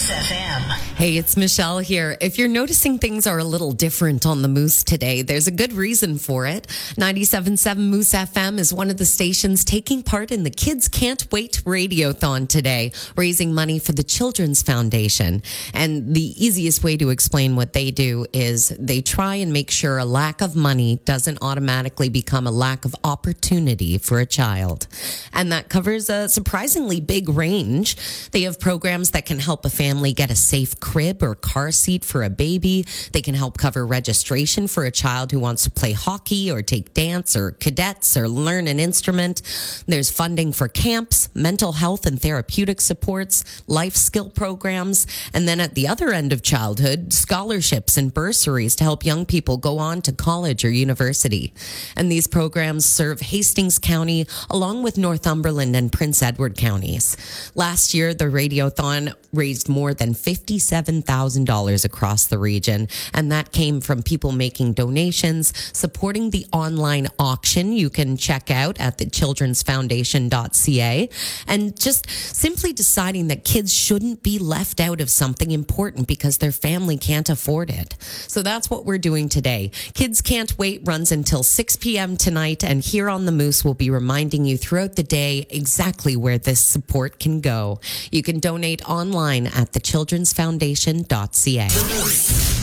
Moose FM. Hey, it's Michelle here. If you're noticing things are a little different on the Moose today, there's a good reason for it. 97.7 Moose FM is one of the stations taking part in the Kids Can't Wait Radiothon today, raising money for the Children's Foundation. And the easiest way to explain what they do is they try and make sure a lack of money doesn't automatically become a lack of opportunity for a child. And that covers a surprisingly big range. They have programs that can help a family get a safe crib or car seat for a baby. They can help cover registration for a child who wants to play hockey or take dance or cadets or learn an instrument. There's funding for camps, mental health and therapeutic supports, life skill programs, and then at the other end of childhood, scholarships and bursaries to help young people go on to college or university. And these programs serve Hastings County along with Northumberland and Prince Edward counties. Last year, the Radiothon raised more than $57,000 across the region, and that came from people making donations, supporting the online auction you can check out at thechildrensfoundation.ca, and just simply deciding that kids shouldn't be left out of something important because their family can't afford it. So that's what we're doing today. Kids Can't Wait runs until 6 p.m. tonight, and here on the Moose, we'll be reminding you throughout the day exactly where this support can go. You can donate online at thechildrensfoundation.ca.